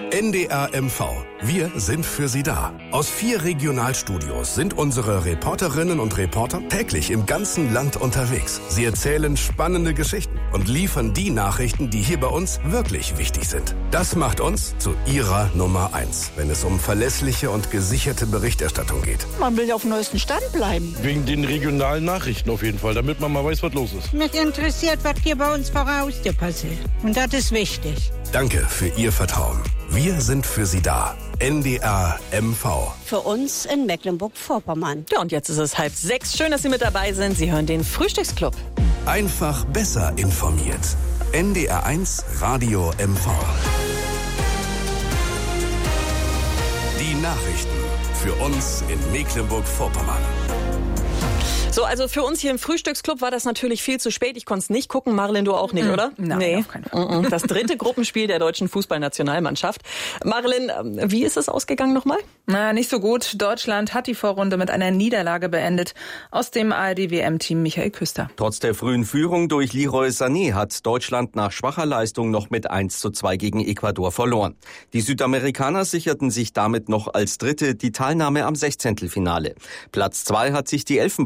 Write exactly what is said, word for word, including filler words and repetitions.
N D R M V. Wir sind für Sie da. Aus vier Regionalstudios sind unsere Reporterinnen und Reporter täglich im ganzen Land unterwegs. Sie erzählen spannende Geschichten und liefern die Nachrichten, die hier bei uns wirklich wichtig sind. Das macht uns zu Ihrer Nummer eins, wenn es um verlässliche und gesicherte Berichterstattung geht. Man will ja auf dem neuesten Stand bleiben. Wegen den regionalen Nachrichten auf jeden Fall, damit man mal weiß, was los ist. Mich interessiert, was hier bei uns vor der Haustür passiert. Und das ist wichtig. Danke für Ihr Vertrauen. Wir sind für Sie da. N D R M V. Für uns in Mecklenburg-Vorpommern. Ja, und jetzt ist es halb sechs. Schön, dass Sie mit dabei sind. Sie hören den Frühstücksclub. Einfach besser informiert. N D R eins Radio M V. Die Nachrichten für uns in Mecklenburg-Vorpommern. So, also für uns hier im Frühstücksclub war das natürlich viel zu spät. Ich konnte es nicht gucken. Marlin, du auch nicht, mhm. oder? Nein, nee, auf keinen Fall. Das dritte Gruppenspiel der deutschen Fußballnationalmannschaft. Marlin, wie ist es ausgegangen nochmal? Na, nicht so gut. Deutschland hat die Vorrunde mit einer Niederlage beendet. Aus dem A R D-W M-Team Michael Küster. Trotz der frühen Führung durch Leroy Sané hat Deutschland nach schwacher Leistung noch mit eins zu zwei gegen Ecuador verloren. Die Südamerikaner sicherten sich damit noch als Dritte die Teilnahme am Sechzehntelfinale. Platz zwei hat sich die Elfenbein